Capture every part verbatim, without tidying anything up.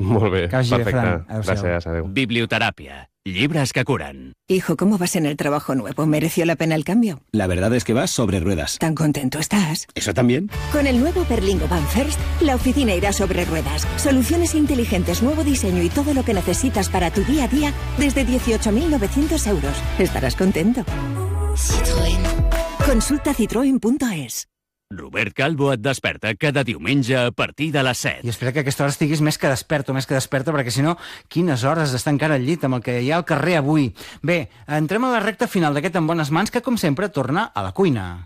Molt bé, Que vagi bé, perfecte. Fran. Adéu-siau. Gràcies, adéu. Biblioterapia. Libros que curan. Hijo, ¿cómo vas en el trabajo nuevo? ¿Mereció la pena el cambio? La verdad es que vas sobre ruedas. ¿Tan contento estás? ¿Eso también? Con el nuevo Berlingo Van First, la oficina irá sobre ruedas. Soluciones inteligentes, nuevo diseño y todo lo que necesitas para tu día a día desde dieciocho mil novecientos euros. Estarás contento. Citroën. Consulta citroen punto es. Robert Calvo et desperta cada diumenge a partir de les set. I espera que a aquesta hora estiguis més que desperto, més que desperta, perquè si no, quines hores d'estar encara al llit amb el que hi ha al carrer avui. Bé, entrem a la recta final d'aquest En bones mans, que com sempre torna a la cuina.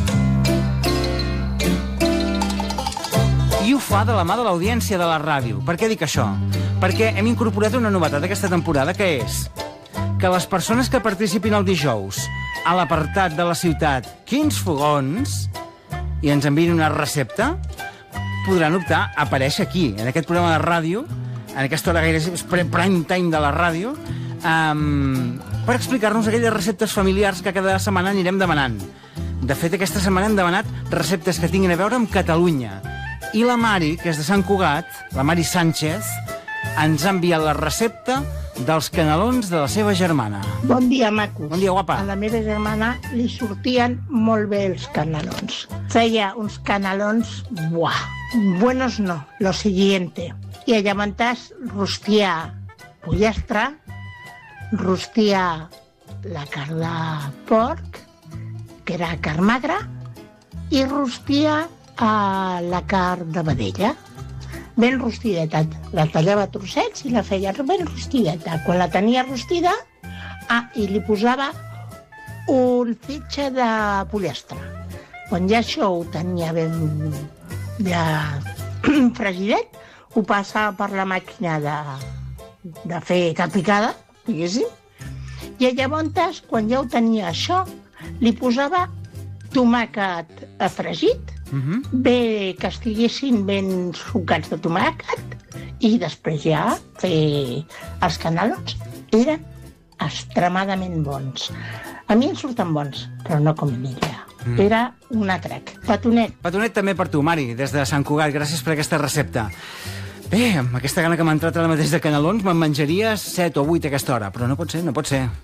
I ho fa de la mà de l'audiència de la ràdio. Per què dic això? Perquè hem incorporat una novetat aquesta temporada, que és que les persones que participin el dijous a l'apartat de la ciutat Quins fogons i ens enviïn una recepta, podran optar a aparèixer aquí, en aquest programa de ràdio, en aquesta hora gaire prime time de la ràdio, um, per explicar-nos aquelles receptes familiars que cada setmana anirem demanant. De fet, aquesta setmana hem demanat receptes que tinguin a veure amb Catalunya. I la Mari, que és de Sant Cugat, la Mari Sánchez, ens ha enviat la recepta dels canelons de la seva germana. Bon dia, macos. Bon dia, guapa. A la meva germana li sortien molt bé els canelons. Feia uns canelons, buah, buenos no, lo siguiente. I a llavantàs rostia pollastre, rostia la carn de porc, que era carn magra, i rostia a la carn de vedella. Ben rostideta, la tallava a trossets i la feia ben rostideta. Quan la tenia rostida, ah, i li posava un fitxa de pollastre. Quan ja això ho tenia ben ja fregidet, ho passava per la màquina de, de fer capicada, diguéssim, i llavors, quan ja ho tenia això, li posava tomàquet fregit, Uh-huh. bé que estiguessin ben sucats de tomàquet, i després ja fer els canelons. Eren extremadament bons. A mi em surten bons, però no com ella. Mm. Era una crac. Petonet. Petonet també per tu, Mari, des de Sant Cugat. Gràcies per aquesta recepta. Bé, amb aquesta gana que m'ha entrat ara mateix de canelons, me'n menjaria set o vuit a aquesta hora, però no pot ser, no pot ser.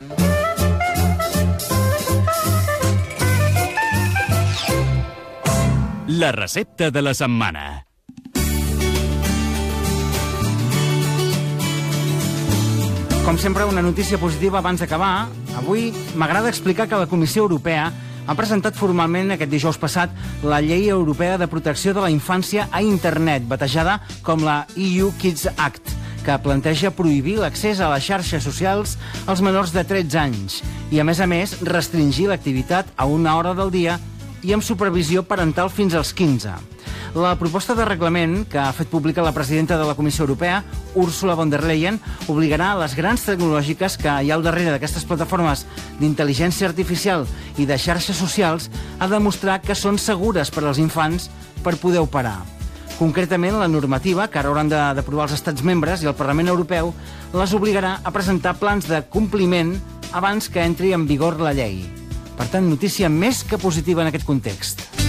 La recepta de la setmana. Com sempre, una notícia positiva abans d'acabar. Avui m'agrada explicar que la Comissió Europea ha presentat formalment aquest dijous passat la Llei Europea de Protecció de la Infància a Internet, batejada com la E U Kids Act, que planteja prohibir l'accés a les xarxes socials als menors de tretze anys i, a més a més, restringir l'activitat a una hora del dia i amb supervisió parental fins als quinze. La proposta de reglament que ha fet pública la presidenta de la Comissió Europea, Ursula von der Leyen, obligarà a les grans tecnològiques que hi ha al darrere d'aquestes plataformes d'intel·ligència artificial i de xarxes socials a demostrar que són segures per als infants per poder operar. Concretament, la normativa, que ara hauran d'aprovar els Estats membres i el Parlament Europeu, les obligarà a presentar plans de compliment abans que entri en vigor la llei. Per tant, notícia més que positiva en aquest context.